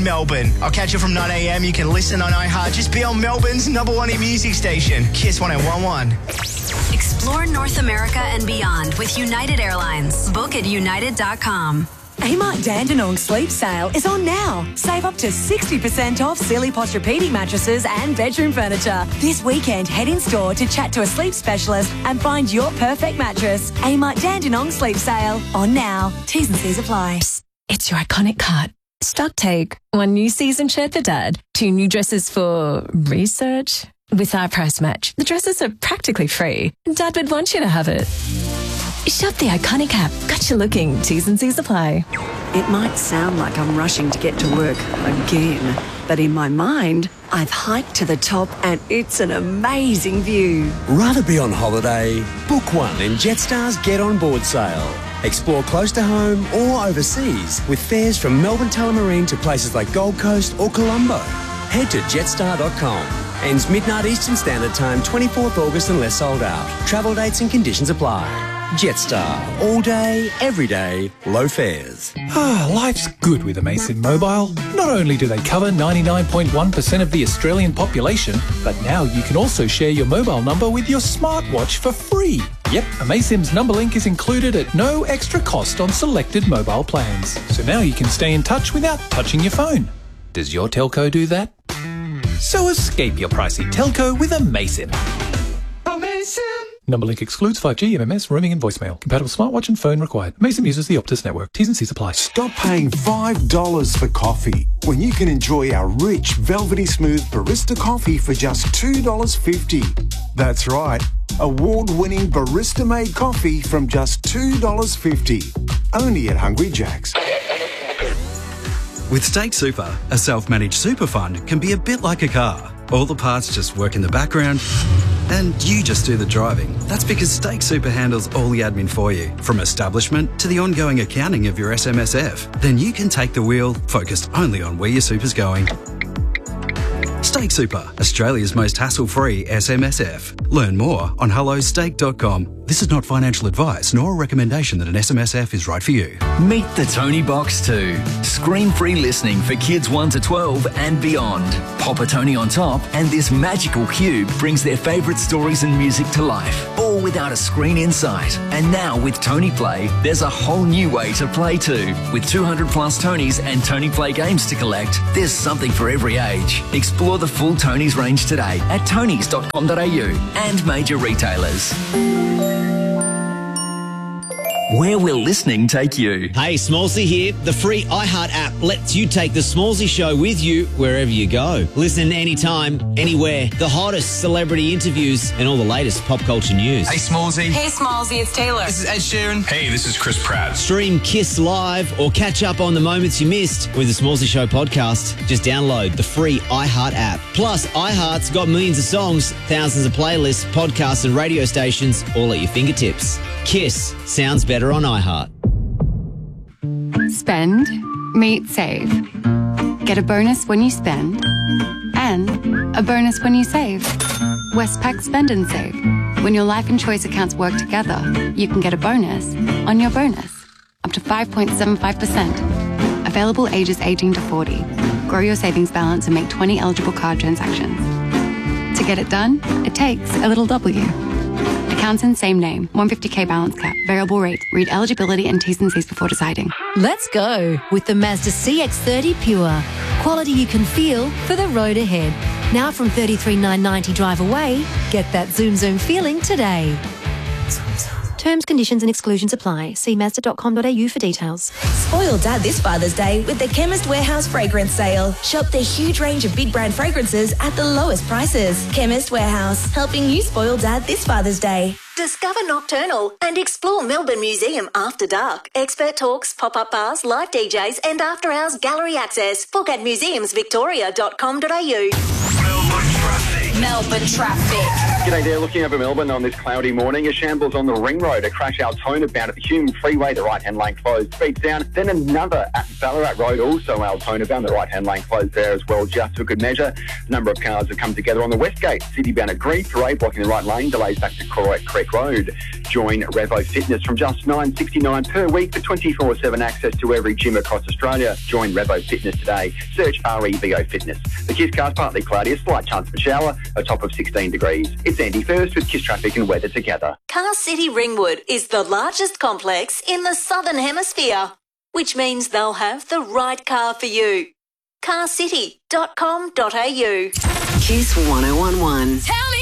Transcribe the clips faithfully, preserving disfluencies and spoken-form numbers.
Melbourne. I'll catch you from nine a.m. You can listen on iHeart. Just be on Melbourne's number one music station, Kiss one oh one one. Explore North America and beyond with United Airlines. Book at united dot com. Amart Dandenong Sleep Sale is on now. Save up to sixty percent off Silly Posturepedic mattresses and bedroom furniture. This weekend, head in store to chat to a sleep specialist and find your perfect mattress. Amart Dandenong Sleep Sale on now. T's and C's apply. Psst, it's your iconic cut. Stock take. One new season shirt for Dad. Two new dresses for research. With our price match, the dresses are practically free. Dad would want you to have it. Shop the iconic app. Got you looking. T's and C's apply. It might sound like I'm rushing to get to work again, but in my mind, I've hiked to the top and it's an amazing view. Rather be on holiday? Book one in Jetstar's Get On Board sale. Explore close to home or overseas with fares from Melbourne Tullamarine to places like Gold Coast or Colombo. Head to jetstar dot com. Ends midnight Eastern Standard Time, twenty-fourth August unless sold out. Travel dates and conditions apply. Jetstar. All day, every day, low fares. Ah, life's good with Amaysim Mobile. Not only do they cover ninety-nine point one percent of the Australian population, but now you can also share your mobile number with your smartwatch for free. Yep, Amaysim's number link is included at no extra cost on selected mobile plans. So now you can stay in touch without touching your phone. Does your telco do that? So escape your pricey telco with Amaysim. Amaysim! Number link excludes five G, M M S, roaming and voicemail. Compatible smartwatch and phone required. Amaysim uses the Optus network. T's and C's apply. Stop paying five dollars for coffee when you can enjoy our rich, velvety smooth barista coffee for just two dollars fifty. That's right. Award-winning barista-made coffee from just two dollars fifty. Only at Hungry Jack's. With Stake Super, a self-managed super fund can be a bit like a car. All the parts just work in the background and you just do the driving. That's because Stake Super handles all the admin for you, from establishment to the ongoing accounting of your S M S F. Then you can take the wheel, focused only on where your super's going. Stake Super, Australia's most hassle-free S M S F. Learn more on hello stake dot com. This is not financial advice nor a recommendation that an S M S F is right for you. Meet the Tony Box two. Screen-free listening for kids one to twelve and beyond. Pop a Tony on top and this magical cube brings their favourite stories and music to life, all without a screen in sight. And now with Tony Play, there's a whole new way to play too. With two hundred plus Tonys and Tony Play games to collect, there's something for every age. Explore the full Tonys range today at tonys dot com dot a u and major retailers. Where will listening take you? Hey, Smallsy here. The free iHeart app lets you take the Smallsy show with you wherever you go. Listen anytime, anywhere. The hottest celebrity interviews and all the latest pop culture news. Hey, Smallsy. Hey, Smallsy, it's Taylor. This is Ed Sheeran. Hey, this is Chris Pratt. Stream Kiss Live or catch up on the moments you missed with the Smallsy Show podcast. Just download the free iHeart app. Plus, iHeart's got millions of songs, thousands of playlists, podcasts and radio stations all at your fingertips. Kiss sounds better on iHeart. Spend, meet, save. Get a bonus when you spend and a bonus when you save. Westpac Spend and Save. When your life and choice accounts work together, you can get a bonus on your bonus. Up to five point seven five percent. Available ages eighteen to forty. Grow your savings balance and make twenty eligible card transactions. To get it done, it takes a little W. Accounts in same name. one hundred fifty K balance cap. Variable rate. Read eligibility and T's and C's before deciding. Let's go with the Mazda C X thirty Pure. Quality you can feel for the road ahead. Now from thirty-three thousand nine hundred ninety drive away, get that zoom zoom feeling today. Terms, conditions and exclusions apply. See mazda dot com dot a u for details. Spoil Dad this Father's Day with the Chemist Warehouse Fragrance Sale. Shop their huge range of big brand fragrances at the lowest prices. Chemist Warehouse, helping you spoil Dad this Father's Day. Discover Nocturnal and explore Melbourne Museum after dark. Expert talks, pop-up bars, live D Js and after-hours gallery access. Book at museums victoria dot com dot a u. Melbourne traffic. G'day there, looking over Melbourne on this cloudy morning. A shambles on the Ring Road, a crash Altona bound at the Hume Freeway, the right-hand lane closed, speeds down. Then another at Ballarat Road, also Altona bound, the right-hand lane closed there as well, just for good measure. A number of cars have come together on the Westgate, city bound at Green Parade, blocking the right lane, delays back to Croix Creek Road. Join Revo Fitness from just nine dollars sixty-nine per week for twenty-four seven access to every gym across Australia. Join Revo Fitness today. Search R E V O Fitness. The Kiss car's partly cloudy, a slight chance of a shower, a top of sixteen degrees. It's Andy First with Kiss Traffic and weather together. Car City Ringwood is the largest complex in the Southern Hemisphere, which means they'll have the right car for you. car city dot com dot a u. Kiss one oh one one. Tell me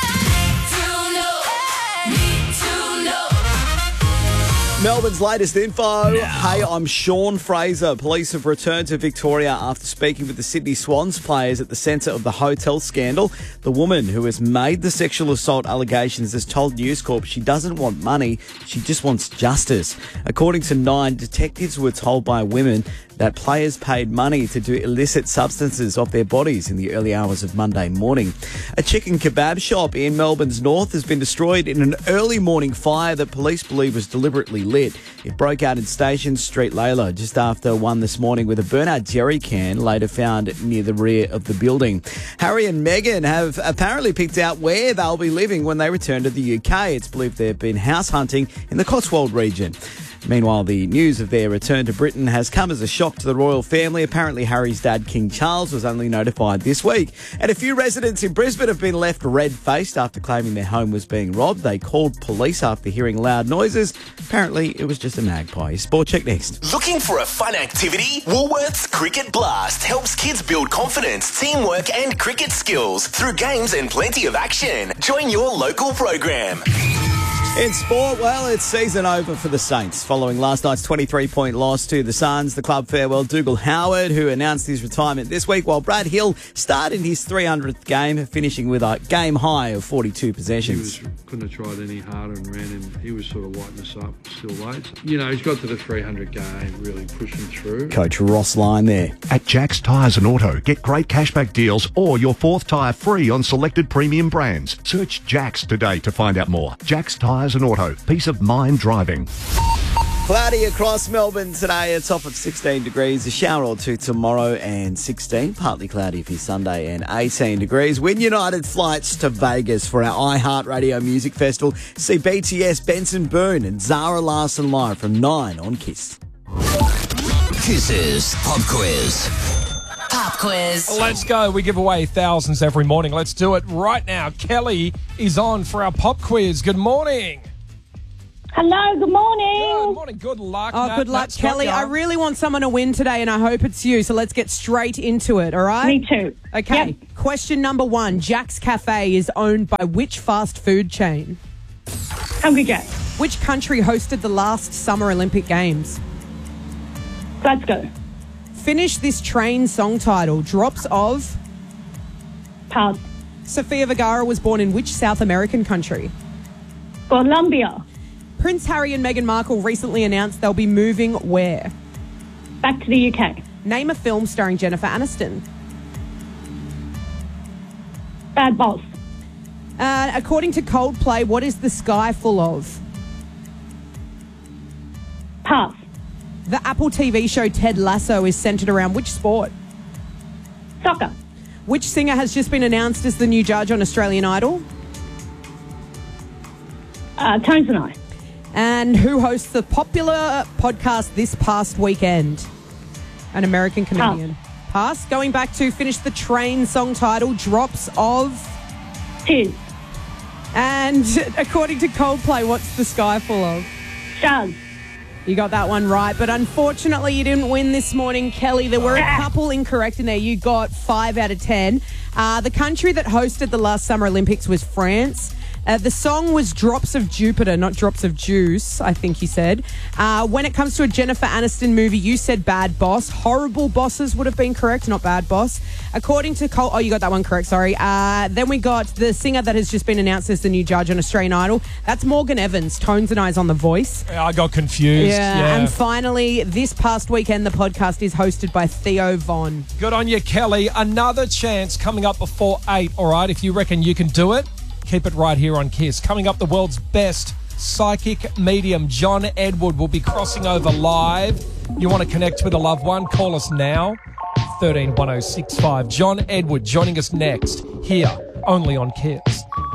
Melbourne's latest info. Hey, I'm Sean Fraser. Police have returned to Victoria after speaking with the Sydney Swans players at the centre of the hotel scandal. The woman who has made the sexual assault allegations has told News Corp she doesn't want money, she just wants justice. According to Nine, detectives were told by women that players paid money to do illicit substances off their bodies in the early hours of Monday morning. A chicken kebab shop in Melbourne's north has been destroyed in an early morning fire that police believe was deliberately lit. It broke out in Station Street, Layla, just after one this morning with a burnt-out jerry can later found near the rear of the building. Harry and Meghan have apparently picked out where they'll be living when they return to the U K. It's believed they've been house hunting in the Cotswold region. Meanwhile, the news of their return to Britain has come as a shock to the royal family. Apparently, Harry's dad, King Charles, was only notified this week. And a few residents in Brisbane have been left red-faced after claiming their home was being robbed. They called police after hearing loud noises. Apparently, it was just a magpie. Sport Check next. Looking for a fun activity? Woolworths Cricket Blast helps kids build confidence, teamwork and cricket skills through games and plenty of action. Join your local program. In sport, well, it's season over for the Saints. Following last night's twenty-three point loss to the Suns, the club farewelled Dougal Howard, who announced his retirement this week, while Brad Hill started his three hundredth game, finishing with a game high of forty-two possessions. He was, couldn't have tried any harder and ran, and he was sort of lighting us up still late. You know, he's got to the three hundred game, really pushing through. Coach Ross Lyon there. At Jack's Tyres and Auto, get great cashback deals or your fourth tyre free on selected premium brands. Search Jack's today to find out more. Jack's Tyres and Auto. Peace of mind driving. Cloudy across Melbourne today, a top of sixteen degrees, a shower or two tomorrow and sixteen, partly cloudy for Sunday and eighteen degrees. Win United flights to Vegas for our iHeartRadio Music Festival. See B T S, Benson Boone and Zara Larsson live from nine on Kiss. Kiss's Pop Quiz. Pop quiz. Let's go. We give away thousands every morning. Let's do it right now. Kelly is on for our pop quiz. Good morning. Hello, good morning. Good morning. Good luck. Oh, Nat, good luck, Nat's Kelly. got I you. really want someone to win today, and I hope it's you. So let's get straight into it, all right? Me too. Okay. Yep. Question number one. Jack's Cafe is owned by which fast food chain? Hungry Jack. Which country hosted the last Summer Olympic Games? Glasgow. Finish this train song title. Drops of... Pass. Sofia Vergara was born in which South American country? Colombia. Prince Harry and Meghan Markle recently announced they'll be moving where? Back to the U K. Name a film starring Jennifer Aniston. Bad Boss. Uh, according to Coldplay, what is the sky full of? Pass. The Apple T V show Ted Lasso is centred around which sport? Soccer. Which singer has just been announced as the new judge on Australian Idol? Uh, Tones and I. And who hosts the popular podcast This Past Weekend? An American comedian. Pass. Pass. Going back to finish the train song title, Drops of... Tears. And according to Coldplay, what's the sky full of? Stars. You got that one right, but unfortunately you didn't win this morning, Kelly. There were a couple incorrect in there. You got five out of ten. Uh, the country that hosted the last Summer Olympics was France. Uh, the song was Drops of Jupiter, not Drops of Juice, I think he said. Uh, when it comes to a Jennifer Aniston movie, you said Bad Boss. Horrible Bosses would have been correct, not Bad Boss. According to Cole, oh, you got that one correct, sorry. Uh, then we got the singer that has just been announced as the new judge on Australian Idol. That's Morgan Evans, Tones and Eyes on The Voice. Yeah, I got confused. Yeah, Yeah. and finally, this past weekend, the podcast is hosted by Theo Von. Good on you, Kelly. Another chance coming up before eight, all right? If you reckon you can do it, keep it right here on KISS. Coming up, the world's best psychic medium, John Edward, will be crossing over live. You want to connect with a loved one? Call us now, one three one oh six five. John Edward joining us next, here, only on KISS.